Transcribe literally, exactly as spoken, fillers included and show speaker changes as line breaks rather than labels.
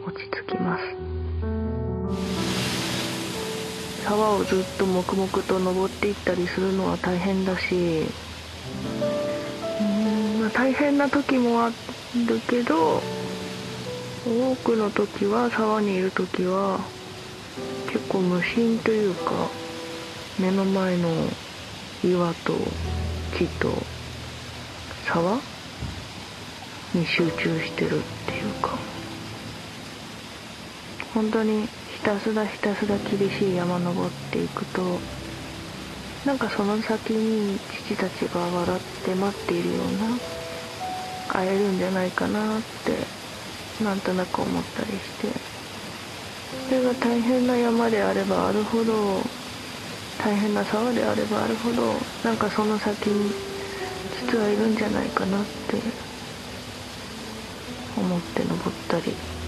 落ち着きます。沢をずっと黙々と登っていったりするのは大変だし、うーん、まあ、大変な時もあるけど、多くの時は沢にいる時は結構無心というか、目の前の岩と木と沢に集中してるっていうか、本当にひたすらひたすら厳しい山登っていくと、なんかその先に父たちが笑って待っているような、会えるんじゃないかなってなんとなく思ったりして、それが大変な山であればあるほど、大変な沢であればあるほど、なんかその先に実はいるんじゃないかなって思って登ったり